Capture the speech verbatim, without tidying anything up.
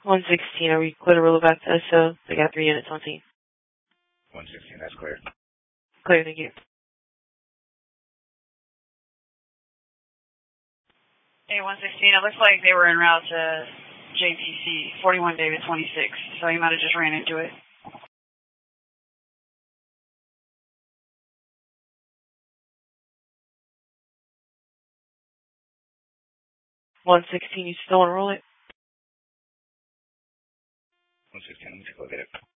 one sixteen, are we clear to roll it back to S O? They got three units on scene. one sixteen, that's clear. Clear, thank you. Hey, one sixteen, it looks like they were en route to J T C, forty-one David twenty-six, so you might have just ran into it. one sixteen, you still want to roll it? one sixteen, let me take a look at it.